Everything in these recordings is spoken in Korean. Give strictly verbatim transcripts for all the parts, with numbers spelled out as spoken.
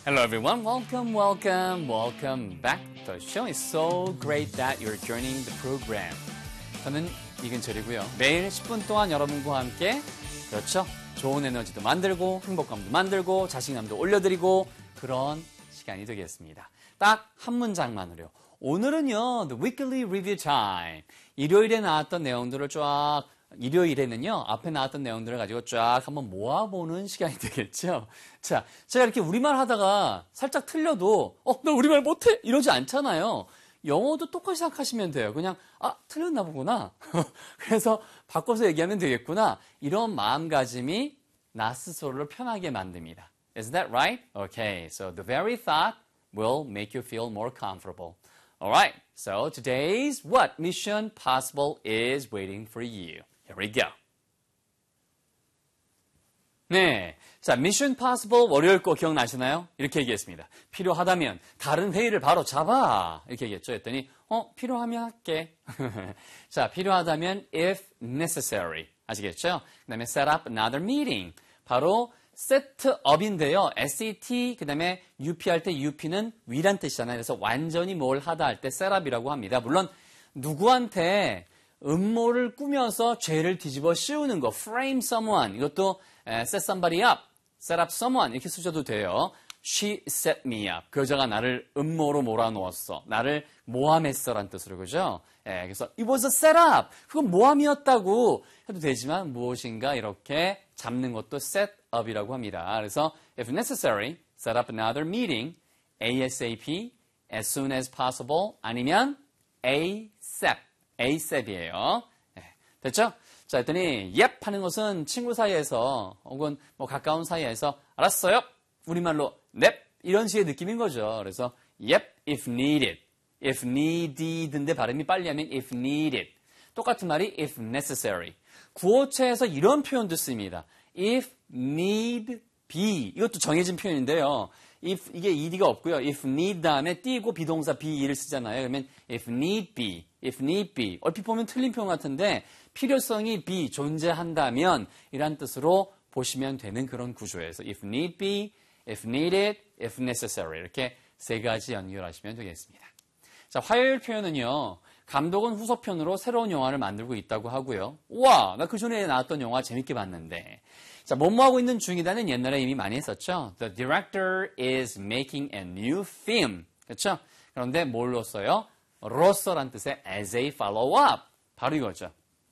Hello everyone, welcome, welcome, welcome back. The show is so great that you're joining the program. 저는 이근철이고요. 매일 십 분 동안 여러분과 함께 그렇죠. 좋은 에너지도 만들고 행복감도 만들고 자신감도 올려드리고 그런 시간이 되겠습니다. 딱 한 문장만으로요. 오늘은요, the weekly review time. 일요일에 나왔던 내용들을 쫙 일요일에는요, 앞에 나왔던 내용들을 가지고 쫙 한번 모아보는 시간이 되겠죠. 자, 제가 이렇게 우리말 하다가 살짝 틀려도, 어, 나 우리말 못해! 이러지 않잖아요. 영어도 똑같이 생각하시면 돼요. 그냥, 아, 틀렸나 보구나. 그래서 바꿔서 얘기하면 되겠구나. 이런 마음가짐이 나 스스로를 편하게 만듭니다. Is that right? Okay, so the very thought will make you feel more comfortable. Alright, so today's what mission possible is waiting for you. Here we go. 네, 자, Mission Possible 월요일 거 기억나시나요? 이렇게 얘기했습니다. 필요하다면 다른 회의를 바로 잡아. 이렇게 얘기했죠. 했더니 어, 필요하면 할게. 자, 필요하다면 if necessary. 아시겠죠? 그 다음에 set up another meeting. 바로 setup인데요. set, 그 다음에 up 할 때 up는 위란 뜻이잖아요. 그래서 완전히 뭘 하다 할 때 setup이라고 합니다. 물론 누구한테 음모를 꾸며서 죄를 뒤집어 씌우는 거, frame someone, 이것도 set somebody up, set up someone 이렇게 쓰셔도 돼요. She set me up. 그 여자가 나를 음모로 몰아넣었어. 나를 모함했어라는 뜻으로, 그죠? 예, 그래서 it was a setup. 그건 모함이었다고 해도 되지만 무엇인가 이렇게 잡는 것도 set up이라고 합니다. 그래서 if necessary, set up another meeting, ASAP, as soon as possible, 아니면 ASAP. 에이셉이에요. 네, 됐죠? 자, 했더니 yep 하는 것은 친구 사이에서 혹은 뭐 가까운 사이에서 알았어요. 우리말로 넵 이런 식의 느낌인 거죠. 그래서 yep if needed, if needed인데 발음이 빨리 하면 if needed. 똑같은 말이 if necessary. 구어체에서 이런 표현도 씁니다. if need be 이것도 정해진 표현인데요. if 이게 ed가 없고요. if need 다음에 띄고 비동사 be를 쓰잖아요. 그러면 if need be, if need be 얼핏 보면 틀린 표현 같은데 필요성이 be 존재한다면 이란 뜻으로 보시면 되는 그런 구조에서 if need be, if needed, if necessary 이렇게 세 가지 연결하시면 되겠습니다. 자, 화요일 표현은요. 감독은 후속편으로 새로운 영화를 만들고 있다고 하고요. 우와, 나 그 전에 나왔던 영화 재밌게 봤는데. 자, 뭐뭐하고 있는 중이다는 옛날에 이미 많이 했었죠. The director is making a new film. 그렇죠? 그런데 뭘로 써요? 로서란 뜻의 as a follow-up. 바로 이거죠.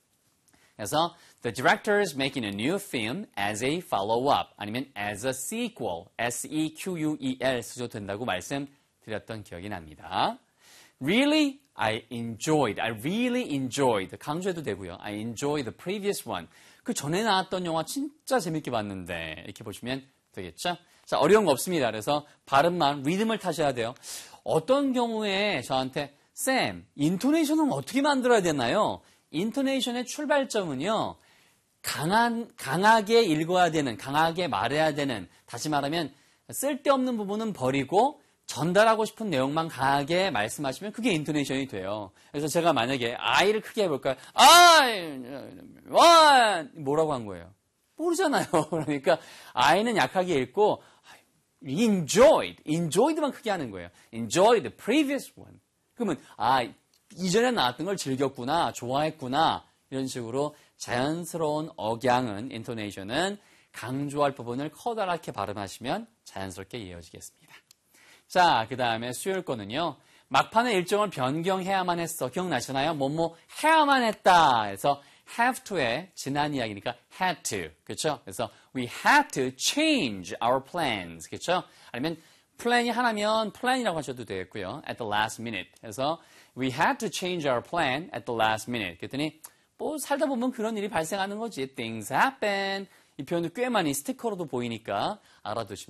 그래서 the director is making a new film as a follow-up. 아니면 as a sequel. S E Q U E L 쓰셔도 된다고 말씀드렸던 기억이 납니다. Really, I enjoyed. I really enjoyed. 강조해도 되고요. I enjoyed the previous one. 그 전에 나왔던 영화 진짜 재밌게 봤는데 이렇게 보시면 되겠죠? 자, 어려운 거 없습니다. 그래서 발음만 리듬을 타셔야 돼요. 어떤 경우에 저한테 쌤, 인토네이션은 어떻게 만들어야 되나요? 인토네이션의 출발점은요. 강한, 강하게 읽어야 되는, 강하게 말해야 되는, 다시 말하면 쓸데없는 부분은 버리고 전달하고 싶은 내용만 강하게 말씀하시면 그게 인토네이션이 돼요. 그래서 제가 만약에 I를 크게 해볼까요? I, one, 뭐라고 한 거예요? 모르잖아요. 그러니까 I는 약하게 읽고 enjoyed, enjoyed만 크게 하는 거예요. enjoy the previous one. 그러면 아, 이전에 나왔던 걸 즐겼구나, 좋아했구나 이런 식으로 자연스러운 억양은, 인토네이션은 강조할 부분을 커다랗게 발음하시면 자연스럽게 이어지겠습니다. 자, 그 다음에 수요일 거는요. 막판에 일정을 변경해야만 했어. 기억나시나요? 뭐뭐 해야만 했다. 그래서 have to의 지난 이야기니까 had to. 그렇죠? 그래서 we had to change our plans. 그렇죠? 아니면 플랜이 하나면 플랜이라고 하셔도 되겠고요. at the last minute. 그래서 we had to change our plan at the last minute. 그랬더니 뭐 살다 보면 그런 일이 발생하는 거지. Things happen. 이 표현도 꽤 많이 스티커로도 보이니까 알아두시면